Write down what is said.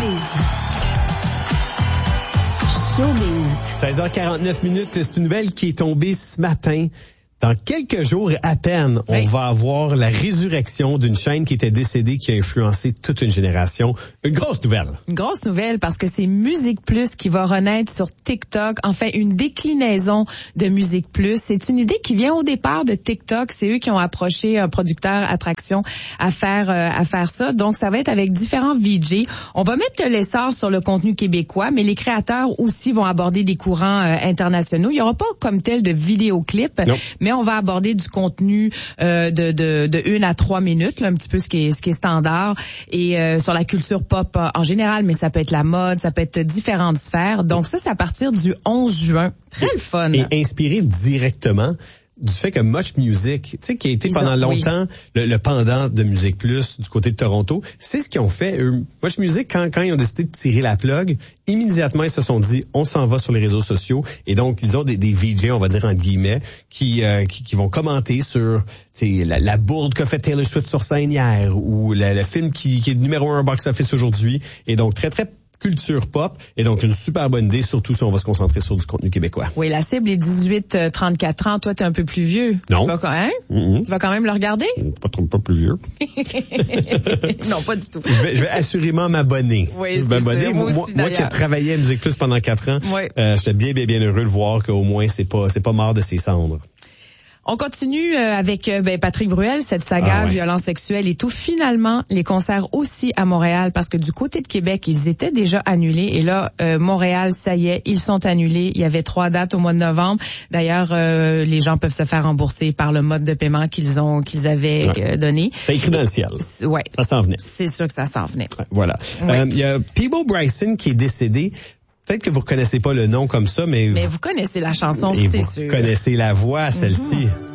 Showbiz. 16h49, c'est une nouvelle qui est tombée ce matin. Dans quelques jours à peine, on va avoir la résurrection d'une chaîne qui était décédée, qui a influencé toute une génération. Une grosse nouvelle. Une grosse nouvelle parce que c'est Musique Plus qui va renaître sur TikTok. Enfin, une déclinaison de Musique Plus. C'est une idée qui vient au départ de TikTok. C'est eux qui ont approché un producteur attraction à faire ça. Donc, ça va être avec différents VJ. On va mettre l'essor sur le contenu québécois, mais les créateurs aussi vont aborder des courants internationaux. Il y aura pas comme tel de vidéoclip, mais on va aborder du contenu de 1 à 3 minutes, là, un petit peu ce qui est standard, et sur la culture pop en général, mais ça peut être la mode, ça peut être différentes sphères. Donc ça, c'est à partir du 11 juin. Très le fun. Et inspiré directement du fait que Much Music, tu sais, qui a été pendant longtemps le pendant de Musique Plus du côté de Toronto, c'est ce qu'ils ont fait. Much Music, quand ils ont décidé de tirer la plug, immédiatement, ils se sont dit, on s'en va sur les réseaux sociaux. Et donc, ils ont des VJ, on va dire entre guillemets, qui vont commenter sur la bourde qu'a fait Taylor Swift sur scène hier, ou le film qui est numéro 1 box-office aujourd'hui. Et donc, très, très culture pop, et donc une super bonne idée, surtout si on va se concentrer sur du contenu québécois. Oui, la cible est 18-34 ans. Toi, t'es un peu plus vieux. Non. Tu vas quand même le regarder? Pas plus vieux. Non, pas du tout. Je vais assurément m'abonner. Oui, c'est sûr. Moi qui ai travaillé à Musique Plus pendant 4 ans, j'étais bien heureux de voir qu'au moins c'est pas mort de ses cendres. On continue avec Patrick Bruel, cette saga violence sexuelle et tout. Finalement, les concerts aussi à Montréal, parce que du côté de Québec, ils étaient déjà annulés. Et là, Montréal, ça y est, ils sont annulés. Il y avait 3 dates au mois de novembre. D'ailleurs, les gens peuvent se faire rembourser par le mode de paiement qu'ils avaient donné. C'est écrit dans le ciel. Ouais. Ça s'en venait. C'est sûr que ça s'en venait. Ouais, voilà. Il y a Peabo Bryson qui est décédé. Peut-être que vous reconnaissez pas le nom comme ça, mais vous connaissez la chanson, c'est sûr. Vous connaissez la voix, celle-ci.